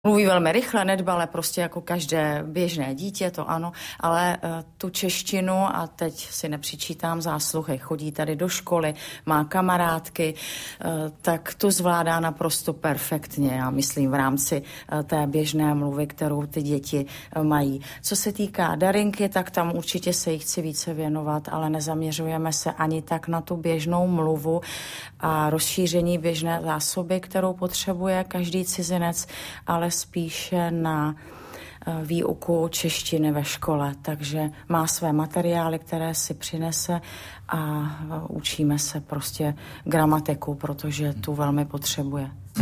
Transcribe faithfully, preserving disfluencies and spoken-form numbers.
Mluví velmi rychle, nedbale, prostě jako každé běžné dítě, to ano, ale uh, tu češtinu, a teď si nepřičítám zásluhy, chodí tady do školy, má kamarádky, uh, tak to zvládá naprosto perfektně, já myslím, v rámci uh, té běžné mluvy, kterou ty děti uh, mají. Co se týká Darinky, tak tam určitě se jí chci více věnovat, ale nezaměřujeme se ani tak na tu běžnou mluvu a rozšíření běžné zásoby, kterou potřebuje každý cizinec, ale spíše na výuku češtiny ve škole. Takže má své materiály, které si přinese a učíme se prostě gramatiku, protože tu velmi potřebuje.